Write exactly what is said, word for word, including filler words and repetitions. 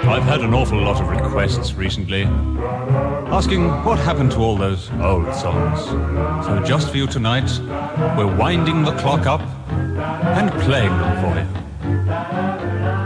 I've had an awful lot of requests recently, asking what happened to all those old songs. So just for you tonight, we're winding the clock up and playing them for you.